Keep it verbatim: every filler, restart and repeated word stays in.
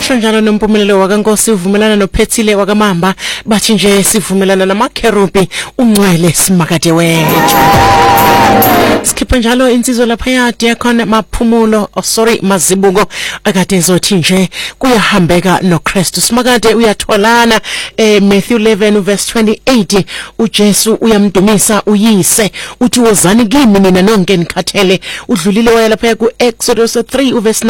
Kanjalo nompumelelo wakankosi uvumelana nophethile wakamamba bathi nje sivumelana namakherubi uncwele simakade wethu. Skipha njalo insizwa lapha ya Diakon Maphumulo oh sorry Mazibuko akade ezothi nje kuyahambeka noKristu simakade uyatholana eh, Matthew eleven verse twenty-eight uJesu uyamdumisa uyise uthi wozani kimi mina nonke nikhathele udlulile waya lapha ku Exodus three verse